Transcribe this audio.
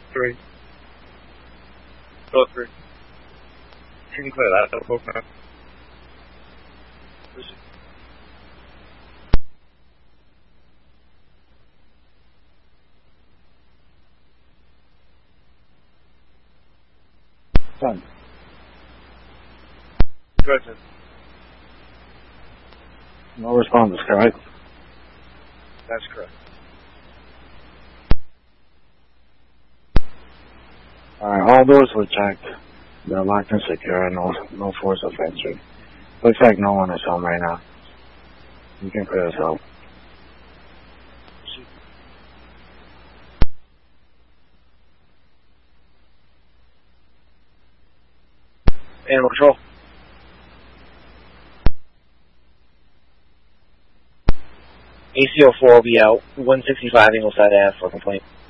3. Go 3. You can clear that. That'll now. Done. Go ahead, sir. No responses, correct? That's correct. Alright, all doors were checked. They're locked and secure. No force of entry. Looks like no one is home right now. You can clear this out. Animal control. ACO4 will be out 165 Ingleside Ave for complaint.